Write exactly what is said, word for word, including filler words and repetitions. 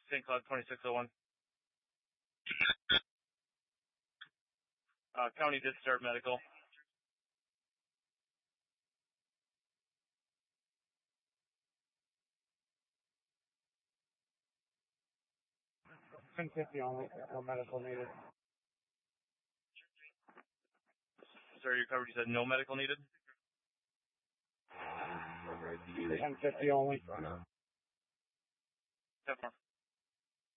Saint Cloud twenty-six oh one. Uh, county did start medical. ten fifty only, no medical needed. Sorry, you covered, you said no medical needed? ten fifty only. ten four.